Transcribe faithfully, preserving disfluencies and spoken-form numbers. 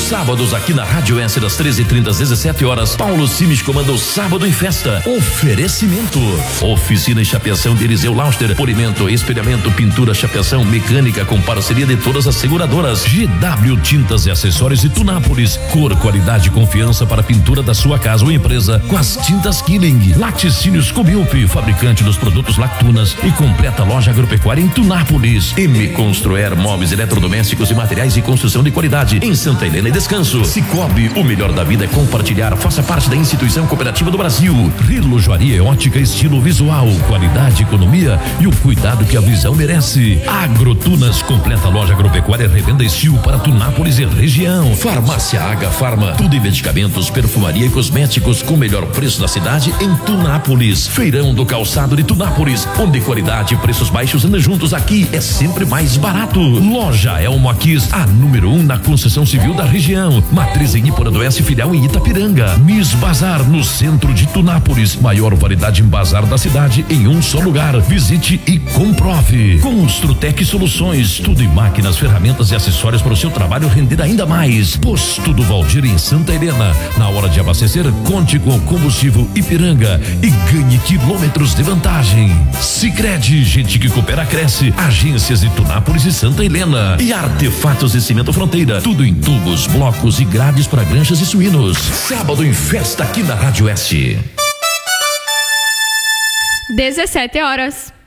sábados aqui na Rádio S das treze e trinta às dezessete horas. Paulo Simes comanda o Sábado em Festa. Oferecimento: Oficina e Chapeação de Eliseu Lauster, polimento, espelhamento, pintura, chapeação, mecânica com parceria de todas as seguradoras. G W Tintas e Acessórios de Tunápolis. Cor, qualidade e confiança para a pintura da sua casa ou empresa com as tintas Killing. Laticínios Comilp, fabricante dos produtos Lactunas e completa loja agropecuária em Tunápolis. M Construer, móveis, eletrodomésticos e materiais de construção de qualidade em Santa Helena e Descanso. Cicobi, o melhor da vida é compartilhar. Faça parte da instituição cooperativa do Brasil. Relojoaria e ótica estilo visual, qualidade, economia e o cuidado que a visão merece. Agrotunas, completa loja agropecuária, revenda Estil para Tunápolis e região. Farmácia H Farma, tudo em medicamentos, perfumaria e cosméticos com o melhor preço da cidade em Tunápolis. Feirão do Calçado de Tunápolis, onde qualidade e preços baixos andam juntos. Aqui é sempre mais barato. Loja Elmo Aquis, a número um na construção civil da região. Matriz em Ipora do Oeste, filial em Itapiranga. Miss Bazar, no centro de Tunápolis. Maior variedade em bazar da cidade em um só lugar. Visite e comprove. Construtec Soluções, tudo em máquinas, ferramentas e acessórios para o seu trabalho render ainda mais. Posto do Valdir em Santa Helena. Na hora de abastecer, conte com o combustível Ipiranga e ganhe quilômetros de vantagem. Sicredi, gente que coopera cresce. Agências de Tunápolis e Santa Helena. E Artefatos de Cimento Fronteira, tudo em tubos, blocos e grades para granjas e suínos. Sábado em Festa aqui na Rádio S. dezessete horas.